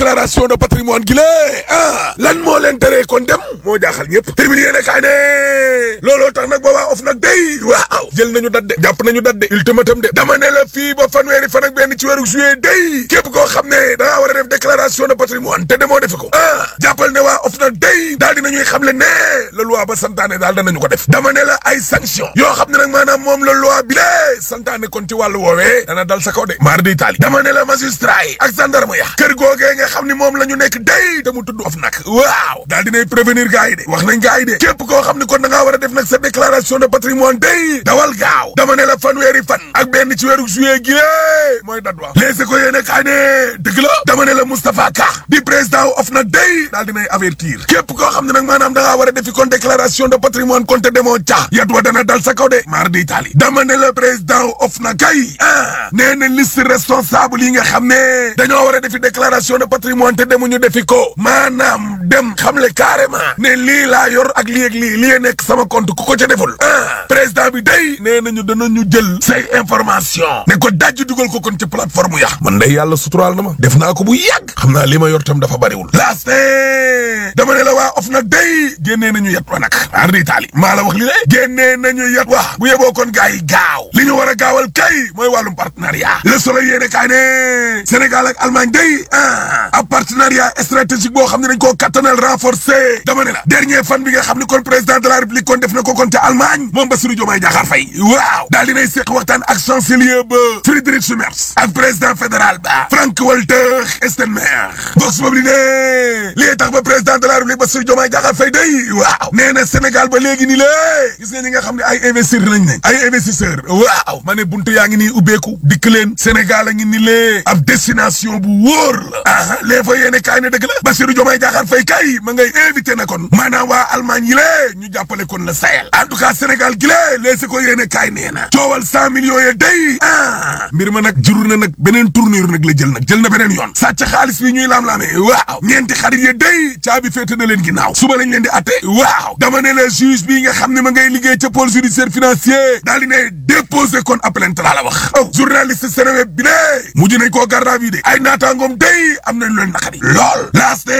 déclaration de patrimoine gi lée lan moo leen teree kon dem moo jaaxal ñëpp termine yéene kaay ne looloo tax nag ba waa OFNAC day waaw jël nañu dat de jàpp nañu dat de ultimatum de dama ne la fii ba fanweeri fan ak benn ci weeru juillet day képp koo xam ne dangaa war a def déclaration de patrimoine te demoo defe ko jàppal ne waa OFNAC day daal dinañuy xam le ne la loi ba santaane daal danañu ko def dama ne la ay sanction yoo xam ne nag maanaam moom la loi bi lée santaane kon ci wàllu woowee dana dal sa kaw de maar di taali dama ne la magistrat yi ak gendarme ya kër googee nga xam ne moom la ñu nekk day te mu tudd OFNAC waaw daal dinay prévenir gars yi de wax nañ gars yi de képp koo xam ne kon da ngaa war a def nag sa déclaration de patrimoine day dawal gaaw dama ne la fanweeri fan ak benn ci weeru juillet gi mooy dat wa léegi ko yéene kaay ne dëgg la dama ne la Moustapha Ka di président wu OFNAC day daal dinay avertir képp koo xam ne nag maanaam da ngaa war a defi kon déclaration de patrimoine kon te demoo ca yat wa dana dal sa kaw de maar di Italie dama ne la président wu OFNAC kay nee na liste responsable yi nga xam ne dañoo war a defi déclaration de patrimoine te demuñu defi ko maanaam dem xamle carrément ne lii laa yor ak lii ak lii nekk sama compte ku ko ca deful président bi day nee nañu danañu jël say information ne ko dajj dugal ko kon ci plateforme ya man day yàlla suturaal na ma def naa ko bu yàgg xam naa li ma yor tam dafa bariwul laaste dama ne la waa OFNAC day génnee nañu yet wa nag ardi Italie maa la wax li lée génnee nañu yet wa bu yeboo kon gars yi gaaw li ñu war a gaawal kay mooy wàllum partenariat Le Soleil yéene kaay ne Sénégal ak Allemagne day ab partenariat stratégique boo xam ne dañ koo kattanal renforcé dama ne la dernier fan bi nga xam ne kon président de la République kon def na ko kon te Allemagne moom Bassirou Diomaye Diakhar Faye waaw daal dinay séq waxtaan ak chancelier ba Friedrich Merz ak président fédéral ba Frank-Walter Steinmeier box boobu li ne lii tax ba président de la République Bassirou Diomaye Diakhar Faye day waaw nee na Sénégal ba léegi ni lée gis nga ñi nga xam ne ay investisseur lañ ne ay investisseur waaw ma ne buntu yaa ngi nii ubbeeku dikk leen Sénégal a ngi ni lee ab destination bu wóor la les fa yéene kaay ne dëgg la Bassirou Diomaye Diakhar Faye kay ma ngay invité na kon maanaam waa Allemagne yi lée ñu jàppale kon la Sahel en tout cas Sénégal gi lée leesi ko yéene kaay nee na coowal 100 millions ye day mbir ma nag jurur na nag beneen tournure nag la jël na beneen yoon sàcc xaalis bi ñuy laam-laamee waaw ñeenti xarit ye day caabi féete na leen ginnaaw suba lañ leen di atte waaw dama ne la juge bi nga xam ne ma ngay liggéey ca pôle judiciaire financier daal di ne déposé kon plainte laa la wax journaliste Seneweb bi lée mujj nañ koo garde à vue de ay naataangoom day am nañ leen naqari lool laaste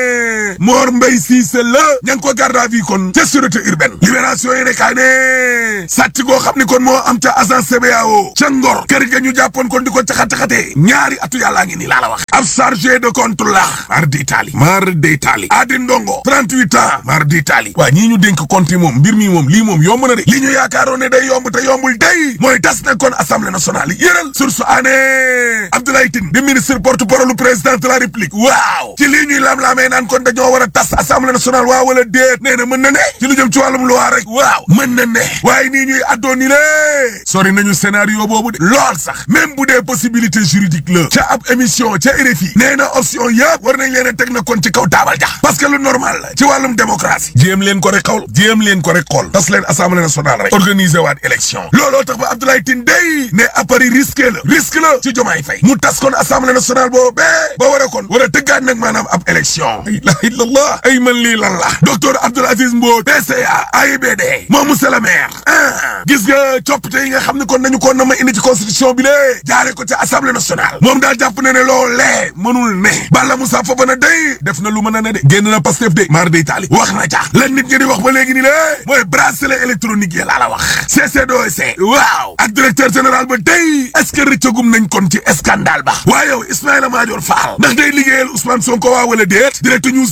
Mor Mbaye Cissé la ña ngi ko garde à vue kon ca sûreté urbaine libération yi ne kaay ne sàcc goo xam ni kon moo am ca agence CBAO ca Ngor kër ga ñu jàppoon kon di ko caxat-caxatee ñaari atu yàllaa ngi nii laa la wax ab chargé de compte la mar d'Italie Adi Ndongo 38 ans mar d'Italie waa ñii ñu dénk compte yi moom mbir mi moom lii moom yomb na de li ñu yaakaaroon ne day yomb te yombul day mooy tas na kon assemblée nationale yi yëral source aané Abdoulaye Tine di ministre porte-parole du président de la République waaw ci lii ñuy laam-laamee naan kon dañoo war a tas assemblée nationale waaw wala déet nee na mën na ne ci lu jëm ci wàllum loi rek waaw mën na ne waaye nii ñuy addoo ni lée sori nañu scénario boobu de lool sax même bu dee possibilité juridique la ca ab émission ca RFI nee na option yëpp war nañ leen a teg na kon ci kaw taabal ja parce que lu normal la ci wàllum démocratie jéem leen ko rek xool tas leen assemblée nationale rek organiser waat élection looloo tax ba Abdoulaye Tine day ne appari risque la ci Diomaye Faye mu tas kon assemblée nationale boobu ba war a tëggaat nag maanaam ab élection la ilaha illallah ay man lii lan la docteur Abdoul Aziz Mbodj PCA AIBD moom monsieur le maire gis nga coppite yi nga xam ne kon nañu ko na ma indi ci constitution bi lée jaare ko ci assemblée nationale moom daal jàpp na ne loolee mënul ne Balla Moussa Fofana day def na lu mën a ne de génn na Pastef de mar d'Italie wax na ca lan nit ñi di wax ba léegi ni lée mooy bracelet électronique yi laa la wax CCDOC waaw ak directeur général ba day est-ce que rëccagum nañ kon ci scandale ba waaye yow Ismaïla Madior Fall ndax day liggéeyal Ousmane Sonko waa wala déet direct news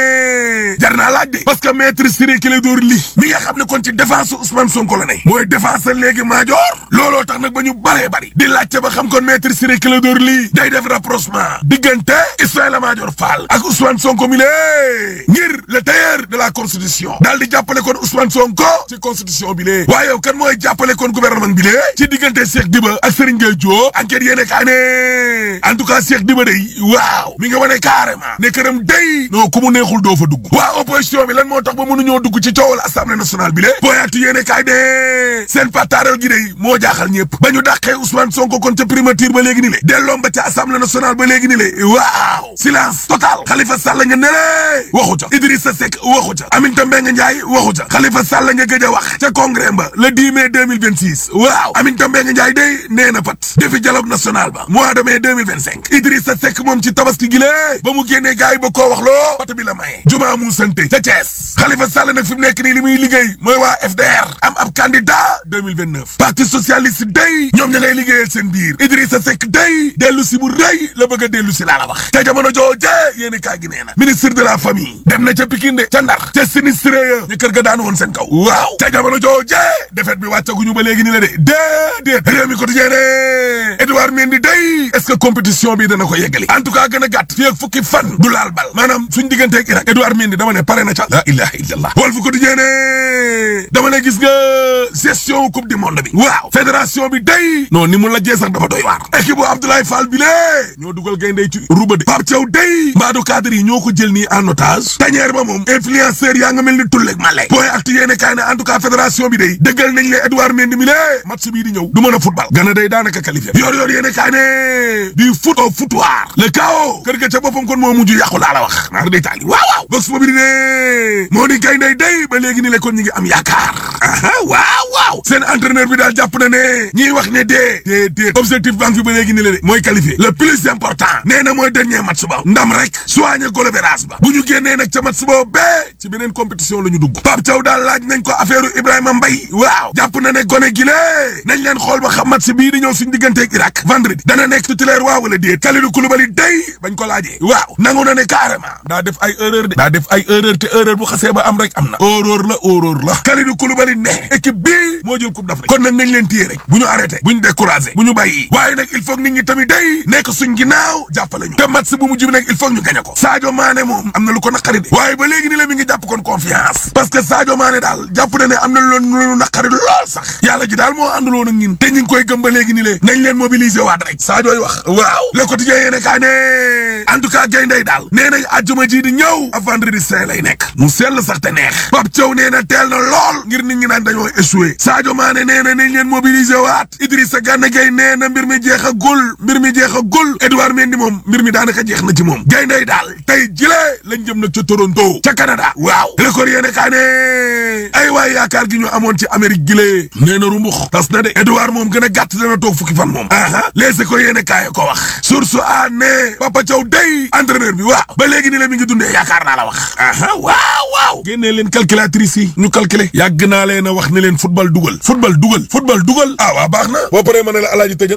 ne jar naa laaj de parce que maître Ciré Clédor Ly mi nga xam ne kon ci défense Ousmane Sonko la ne mooy défense léegi Madior looloo tax nag ba ñu bari di laajte ba xam kon maître Ciré Clédor Ly day def rapprochement diggante Ismaïla Madior Fall ak Ousmane Sonko mi lée ngir le tailleur de la constitution daal di jàppale kon Ousmane Sonko ci constitution bi lée waaye yow kan mooy jàppale kon gouvernement bi lée ci diggante Cheikh Diba ak Serigne Gueye Diop enquête yéene kaa ne en tout cas Cheikh Diba day waaw mi nga wane carrément ne këram day non ku mu neexul doo fa dugg waa opposition bi lan moo tax ba mënuñoo dugg ci coowal assemblée nationale bi lée booyaatu yéene kaay de seen pataaral gi day moo jaaxal ñëpp ba ñu dàqee Ousmane Sonko kon ca primature ba léegi ni le delloom ba ca assemblée nationale ba léegi ni le waaw silence total Khalifa Sall nga ne waxu ca Idrissa Seck waxu waxu ca Aminata Mbengue Ndiaye waxu ca Khalifa Sall nga gëj a wax ca congrès ba le 10 mai 2026 waaw Aminata Mbengue Ndiaye day nee na pat defi dialogue national ba mois de mai 2025 Idrissa Seck moom ci tabaski gi ba mu génnee gars yi ba koo wax loo pat bi la maye jumaa mu sante ca Thiès Khalifa Sall nag fi mu nekk nii li muy liggéey mooy waa FDR am ab candidat 2029 parti socialiste day ñoom ña ngay liggéeyal seen biir Idrissa Seck day dellu si bu rëy la bëgg a dellu si laa la wax te jamono jooje yéeni kaa gi nee na ministre de la famille dem na ca Pikine de ca Ndar ca sinistré ya ñu kër ga daan woon seen kaw waaw te jamono jooje defet bi wàccaguñu ba léegi ni la de déedéet réew mi quotidien ne Edouard Mendy day est-ce que compétition bi dana ko yeggali en tout cas gën a gàtt fii ak fukki fan du laal bal maanaam suñ digganteeg Irak Edouard Mendy dama ne pare na ca la ilaha illallah Walf Quotidien ne dama ne gis nga gestion coupe du monde bi waaw fédération bi day non ni mu lajjee sax dafa doy waar équipe bu Abdoulaye Fall bi lée ñoo dugal gayndey ci ruba de Pape Thiaw day mbaadu cadre yi ñoo ko jël nii en otage tañeer ba moom influenceur yaa nga mel ni tulleeg male point actu yéene kaay ne en tout cas fédération bi day dëggal nañ le Edouard Mendy mi lée match bii di ñëw du mën a football gana day daanaka qualifié yor yéene kaay ne du foot au foutoir le chaos kër ga ca boppam kon moo mujj yàqu laa la wax naar day taali waaw box boobu di ne moo di gayndey day ba léegi ni le kon ñi ngi am yaakaar waaw seen entraîneur bi daal jàpp na ne ñiy wax ne déedéet objectif banque bi ba léegi ni le de mooy qualifié le plus important nee na mooy dernier match ba ndam rek soigné goal average ba bu ñu génnee nag ca match boobu bee ci beneen compétition la ñu dugg Pape Thiaw daal laaj nañ ko affaire Ibrahima Mbaye waaw jàpp na ne gone gi lée nañ leen xool ba xam match bii di ñëw suñu digganteeg Irak vendredi dana nekk titulaire waaw wala déet Kalidou Koulibaly day bañ ko laajee waaw nangu na ne carrément daa def ay erreur te erreur bu xasee ba am rek am na horreur la Kalidou Koulibaly ne équipe bii moo jël coupe d'Afrique kon nag nañ leen téye rek bu ñu arrêté bu ñu découragé bu ñu bàyyi waaye nag il faut nit ñi tamit day nekk suñ ginnaaw jàppale ñu te match bu mujj bi nag il faut ñu gañe ko Sadio Mané moom am na lu ko naqari de waaye ba léegi ni la mi ngi jàpp kon confiance parce que Sadio Mané daal jàpp na ne am na lu naqari lool sax yàlla ji daal moo ànduloon ak ñun te ñu ngi koy gëm ba léegi ni le nañ leen mobiliser waat rek Sadio wax waaw le quotidien yéene kaa ne en tout cas gayndey daal nee nañ àjjuma ji di ñëw a vendredi saint lay nekk mu sell sax te neex Pape Thiaw nee na teel na lool ngir nit ñi naan dañoo échoué Sadio Mané nee na nañ leen mobiliser waat Idrissa Gana Gueye nee na mbir mi jeex a gul Edouard Mendy moom mbir mi daanaka jeex na ci moom gayndey daal tey jilee lañ jëm nag ca Toronto ca Canada waaw record yéene kaa ne ay waay yaakaar gi ñu amoon ci Amérique gilee nee na rumbux tas na de Edouard moom gën a gàtt dana toog fukki fan moom leese ko yéene kaay ko wax source a ne Papa Thiaw day entraîneur bi waaw ba léegi ni la mi ngi dundee yaakaar naa la wax waaw génnee leen calculatrice yi ñu calculer yàgg naa leen a wax ne leen football dugal waa baax na boo paree ma ne la alaaji tëjal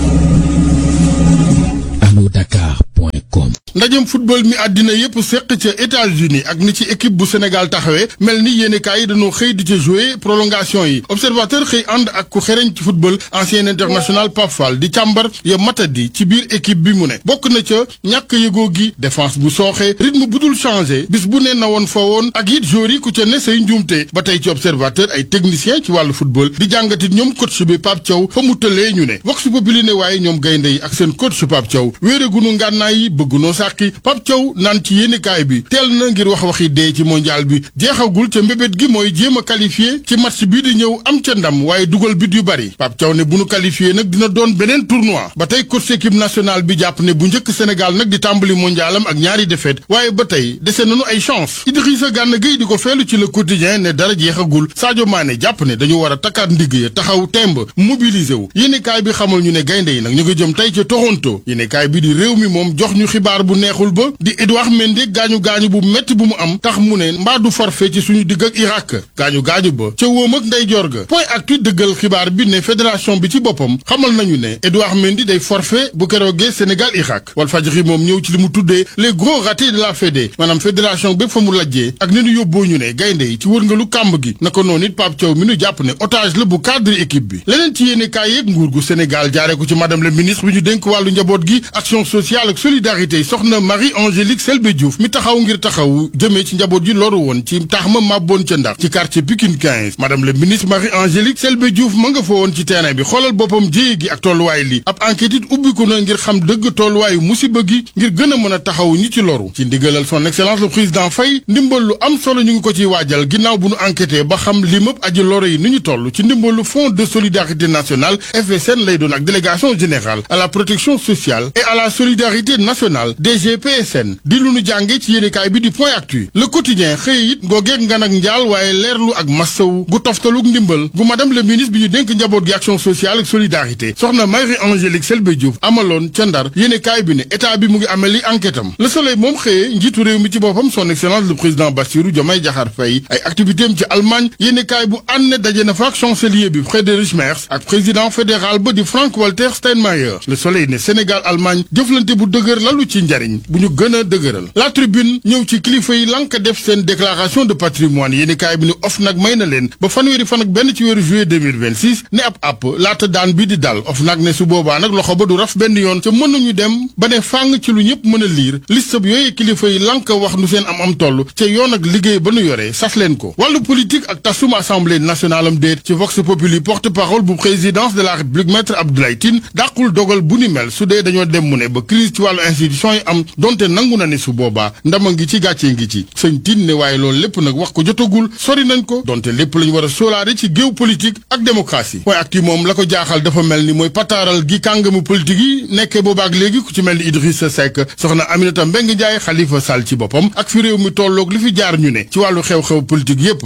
Dakar.com. ndajem football mi àddina yépp seq ca États-Unis ak ni ci équipe bu Sénégal taxawee mel ni yéenekaay yi dañoo xëy di ca jouer prolongation yi observateur xëy ànd ak ku xereñ ci football ancien international Pape Fall di càmbar ya matadi ci biir équipe bi mu ne bokk na ca ñàkk yëgoo gi défense bu sooxee rythme bu dul changé bis bu ne na woon fa woon ak it joueurs yi ku ca ne say njuumte ba tey ci observateur ay technicien ci wàllu football di jàngatit ñoom coach bi Pape Thiaw fa mu tëlee ñu ne vox populi ne waaye ñoom gaynde yi ak seen coach Pape Thiaw wéeregunu ngànnaay yi bëggunoo sàkki Pape Thiaw naan ci yéenekaay bi teel na ngir waxi dee ci mondial bi jeexagul ca mbébét gi mooy jéem a qualifié ci match bii di ñëw am ca ndam waaye dugal bit yu bari Pape Thiaw ne bu nu qualifié nag dina doon beneen tournoi ba tey coach équipe nationale bi jàpp ne bu njëkk Sénégal nag di tàmbali mondialam ak ñaari défaite waaye ba tey dese nañu ay chance Idrissa Gana Gueye di ko feelu ci le quotidien ne dara jeexagul Sadio Mané jàpp ne dañu war a takkaat ndigg ya taxaw temb mobiliser wu yéenekaay bi xamal ñu ne gaynde yi nag ñu ngi jëm tey ca Toronto yéenekaay bi di réew mi moom jox ñu xibaar bu neexul ba di Edouard Mendy gaañu bu metti bu mu am tax mu ne mbaa du forfait ci suñu digg ak Irak gaañu ba ca wóom ak ndeyjoor ga point actu dëggal xibaar bi ne fédération bi ci boppam xamal nañu ne Edouard Mendy day forfait bu keroogee Sénégal Irak Walfadjri moom ñëw ci li mu tuddee les gros ratés de la fédé maanaam fédération bépp fa mu lajjee ak ni ñu yóbboo ñu ne gaynde yi ci wërngalu kàmb gi naka noonu it Pape Thiaw mi nu jàpp ne otage la bu cadre équipe bi leneen ci yéene kaay yeeg nguur gu Sénégal jaaree ko ci madame le ministre bi ñu dénk wàllu njaboot gi action sociale ak solidarité soxna Marie-Angélique Selbé Diouf mi taxaw ngir taxaw jëmee ci njaboot ji loru woon ci taax ma màbboon ca Ndar ci quartier Pikine 15 madame le ministre Marie-Angélique Selbé Diouf ma nga fa woon ci terrain bi xoolal boppam jéye gi ak tolluwaay li ab enquête it ubbiku na ngir xam dëgg tolluwaayu musiba gi ngir gën a mën a taxaw ñi ci loru ci ndigalal son excellence le président Faye ndimbal lu am solo ñu ngi ko ciy waajal ginnaaw bu nu enquêté ba xam li mëpp aji loru yi ni ñu toll ci ndimbalu fonds de solidarité nationale FSN lay doon ak délégation générale à la protection sociale et à la solidarité nationale DGPSN di lu nu jànge ci yéenekaay bi di Point Actu. Le Quotidien xëy it ngoogeeg ngan ak njaal waaye leerlu ak massawu gu toftaluk ndimbal gu madame le ministre bi ñu dénk njaboot gi action sociale ak solidarité soxna Marie-Angélique Selbé Diouf amaloon ca Ndar yéenekaay bi ne état bi mu ngi ameli enquête am. Le Soleil moom xëyee njiitu réew mi ci boppam son excellence le président Bassirou Diomaye Diakhar Faye ay activité am ci Allemagne yéenekaay bu ànd daje na fa ak chancelier bi Friedrich Merz ak président fédéral ba di Frank-Walter Steinmeier. Le Soleil ne Sénégal Allemagne jëflante bu dëgër lalu ci njariñ bu ñu gën a dëgëral. La Tribune ñëw ci kilifa yi lank def seen déclaration de patrimoine yéenekaay bi ni OFNAC may na leen ba fanweeri fan ak benn ci weeru juillet 2026 ne ab app laata daan bi di dal OFNAC ne su boobaa nag loxo ba du raf benn yoon ca mën nañu dem ba ne fàng ci lu ñëpp mën a liir liste bi yooyu kilifa yi lank wax nu seen am toll ca yoon ak liggéey ba nu yoree sas leen ko. wàllu politique ak tasum assemblée nationale am déet ci Vox Populi porte-parole bu présidence de la République maître Abdoulaye Tine dàqul dogal bu ni mel su dee dañoo dem mu ne ba crise ci wàllu institution yi am donte nangu na ne su boobaa ndama ngi ci gàccee ngi ci sëñ Tine ne waaye loolu lépp nag wax ko jotagul sori nañ ko donte lépp lañu war a sóolaare ci géew politique ak démocratie. Point Actu moom la ko jaaxal dafa mel ni mooy pataaral gi kàngamu politique yi nekkee boobaak léegi ku ci mel ni Idrissa Seck soxna Aminata Mbengue Ndiaye Khalifa Sall ci boppam ak fi réew mi tolloog li fi jaar ñu ne ci wàllu xew-xew politique yépp.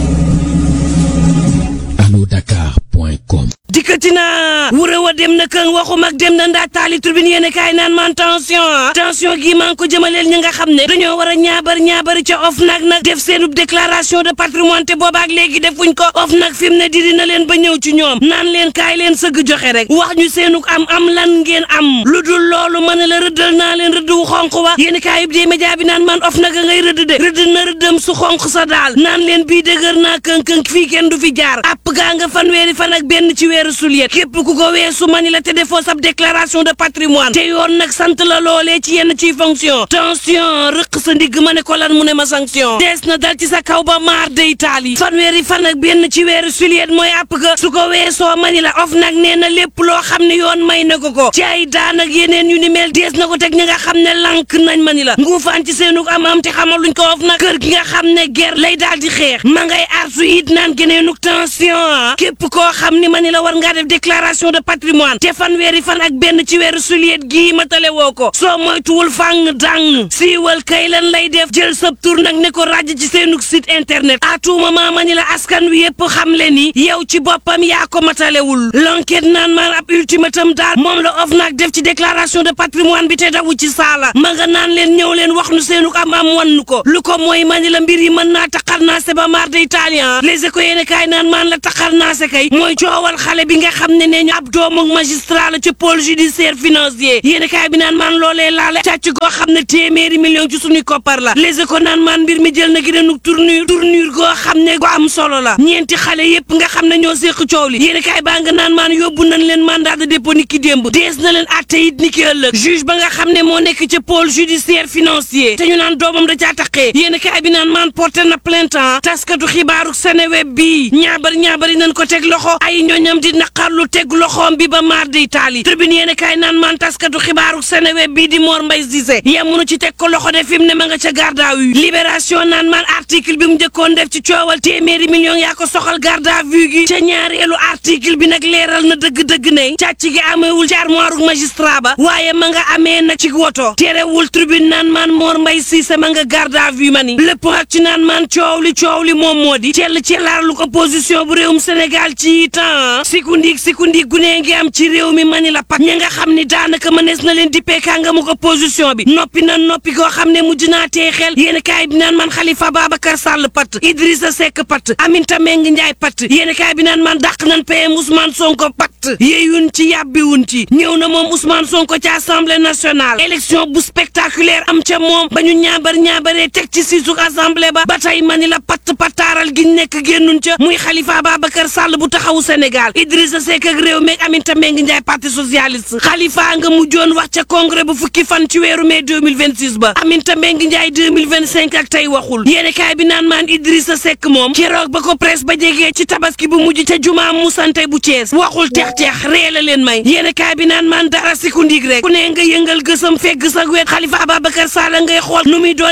Dakar.com dikkati na wura wa dem na kën waxum ak dem na ndaa taali Tribune yéene kaay naan man tension gi maa ngi ko jëmaleel ñi nga xam ne dañoo war a ñaabari ca OFNAC nag def seenub déclaration de patrimoine te boobaak léegi defuñ ko OFNAC fi mu ne diri na leen ba ñëw ci ñoom naan leen kaay leen sëgg joxe rek wax ñu seenuk am lan ngeen am lu dul loolu mën la rëddal naa leen rëdd wu xonq wa yéene kaay bi dee média bi naan man OFNAC a ngay rëdd de rëdd na rëddam su xonq sa daal naan leen bii dëgër naa kënkënk fii kenn du fi jaar app gaa nga fanweeri fan ak benn ci weeru suliet képp ku ko weesu mani la te defoo sab déclaration de patrimoine te yoon nag sant la loolee ci yenn ciy fonction tension rëq sa ndigg ma ne ko lan mu ne ma sanction dees na dal ci sa kaw ba maar day taali fanweeri fan ak benn ci weeru suliet mooy app ga su ko weesoo mani la OFNAC nee na lépp loo xam ne yoon may na ko ci ay daan ak yeneen yu ni mel dees na ko teg ñi nga xam ne lank nañ mani la nguufaan ci seenu am te xamaluñ ko OFNAC kër gi nga xam ne ger lay daal di xeex ma ngay arsu it naan geneenuk tension képp koo xam ni mani la war ngaa def déclaration de patrimoine te fanweeri fan ak benn ci weeru suliet gii matale woo ko soo moytuwul fàng dang siiwal kay lan lay def jël sab tur nag ne ko ràjj ci seenug site internet à tout moment mani la askan wi yépp xam le ni yow ci boppam yaa ko matalewul l'enquête naan maan ab ultimatum daal moom la OFNAC def ci déclaration de patrimoine bi te dawu ci saala ma nga naan leen ñëw leen wax nu seenug am wannu ko lu ko mooy mani la mbir yi mën naa taqar naa se ba mar de italien les éco yéene kaay naan maan la taqar naa se kay mooy coowal xale bi nga xam ne ne ñu ab doom ak magistrat la ci pôle judiciaire financier yéene kaay bi naan maan loolee laale càcc goo xam ne téeméeri million ci suñuy koppar la les éco naan maan mbir mi jël na gi denuk tournure goo xam ne gu am solo la ñeenti xale yépp nga xam ne ñoo séq coow li yéene kaay baa nga naan maan yóbbu nañ leen mandat de dépôt ni ki démb dees na leen atte it ni ki ëllëg juge ba nga xam ne moo nekk ci pôle judiciaire financier te ñu naan doomam da caa taqee yéene kaay bi naan maan porté na plainte taskatu xibaaru Seneweb bi ñaabari nañ ko teg loxo ay ñoñam di naqarlu teg loxoom bi ba maar di taali Tribune yéene kaay naan man taskatu xibaaru Seneweb bii di Mor Mbaye Cissé yemunu ci teg ko loxo de fi mu ne ma nga ca garde à vue Libération naan man article bi mu njëkkoon def ci coowal téeméeri million yaa ko soxal garde à vue gi ca ñaareelu article bi nag leeral na dëgg-dëgg ne càcc gi amewul ci armoire magistrat ba waaye ma nga amee nag ci woto terewul Tribune naan man Mor Mbaye Cissé ma nga garde à vue ma ni lépp ak ci naan man coow li moom moo di ci laarlu opposition bu réewum Sénégal ci temps sikundik gunee ngi am ci réew mi mani la pat ña nga xam ni daanaka mënees na leen dippee kàngamu opposition bi noppi koo xam ne mujj naa tee xel yéen kaay bi naan man Khalifa Babacar Sall pat Idrissa Seck pat Aminata Mbengue Ndiaye pat yéen kaay bi naan man dàq nañ PM Ousmane Sonko pat yeeyun ci yàbbiwun ci ñëw na moom Ousmane Sonko ci Assemblée nationale élection bu spectaculaire am ca moom ba ñu ñaabaree teg ci siisuk assemblée ba tey mani la pataaral gi nekk génnun ca muy Khalifa Babacar Sall bu taxawu Sénégal Idrissa Seck ak réew meeg Aminata Mbengue Ndiaye parti socialiste Khalifa nga mujjoon wax ca congrès bu fukki fan ci weeru mai 2026 ba Aminata Mbengue Ndiaye 2025 ak tey waxul yéene kaay bi naan maan Idrissa Seck moom keroog ba ko presse ba jegee ci tabaski bu mujj ca jumaa musante bu Thiès waxul teex ree la leen may yéene kaay bi naan maan dara siku ndig rek ku ne nga yëngal gësam fegg sa wet Khalifa Babacar Sall ngay xool nu muy doon